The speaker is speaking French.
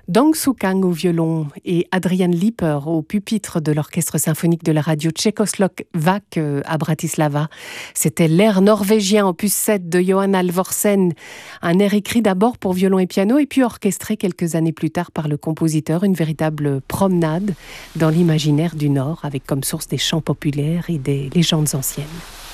Dong Soo-kang au violon et Adrian Lieper au pupitre de l'orchestre symphonique de la radio tchécoslovaque à Bratislava. C'était l'air norvégien opus 7 de Johan Alvorsen, un air écrit d'abord pour violon et piano et puis orchestré quelques années plus tard par le compositeur, une véritable promenade dans l'imaginaire du Nord avec comme source des chants populaires et des légendes anciennes.